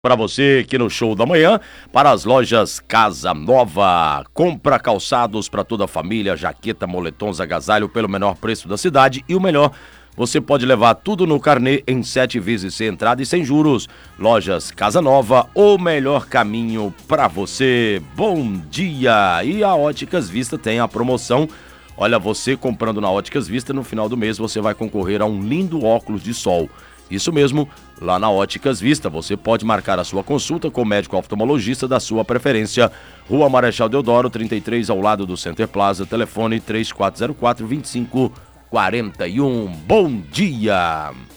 Para você aqui no Show da Manhã, para as lojas Casa Nova. Compra calçados para toda a família, jaqueta, moletons, agasalho pelo menor preço da cidade e o melhor, você pode levar tudo no carnê em 7 vezes sem entrada e sem juros. Lojas Casa Nova, o melhor caminho para você. Bom dia! E a Óticas Vista tem a promoção. Olha, você comprando na Óticas Vista, no final do mês você vai concorrer a um lindo óculos de sol. Isso mesmo, lá na Óticas Vista, você pode marcar a sua consulta com o médico oftalmologista da sua preferência. Rua Marechal Deodoro, 33, ao lado do Center Plaza, telefone 3404-2541. Bom dia!